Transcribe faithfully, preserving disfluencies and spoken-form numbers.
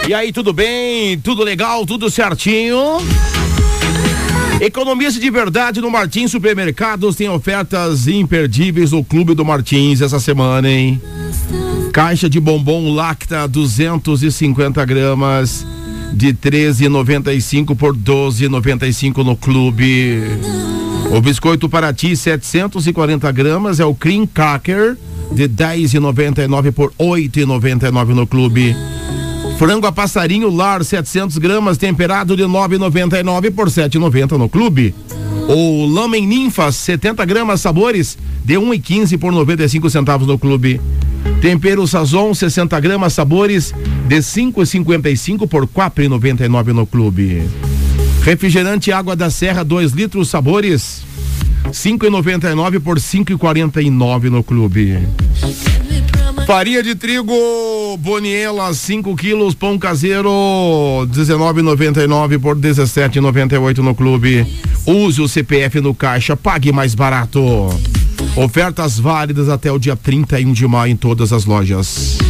E aí, tudo bem? Tudo legal? Tudo certinho? Economize de verdade no Martins Supermercados. Tem ofertas imperdíveis no Clube do Martins essa semana, hein? Caixa de bombom Lacta duzentos e cinquenta gramas de treze reais e noventa e cinco centavos por doze reais e noventa e cinco centavos no Clube. O biscoito Paraty setecentos e quarenta gramas é o Cream Cracker de dez reais e noventa e nove centavos por oito reais e noventa e nove centavos no Clube. Frango a passarinho Lar setecentos gramas temperado de nove reais e noventa e nove centavos por sete reais e noventa centavos no Clube. O Lamen Ninfas setenta gramas sabores de um real e quinze centavos por noventa e cinco centavos no Clube. Tempero Sazon sessenta gramas sabores de cinco reais e cinquenta e cinco centavos por quatro reais e noventa e nove centavos no Clube. Refrigerante Água da Serra dois litros sabores cinco reais e noventa e nove centavos por cinco reais e quarenta e nove centavos no Clube. Farinha de trigo Boniela cinco quilos, pão caseiro dezenove reais e noventa e nove centavos por dezessete reais e noventa e oito centavos no Clube. Use o C P F no caixa, pague mais barato. Ofertas válidas até o dia trinta e um de maio em todas as lojas.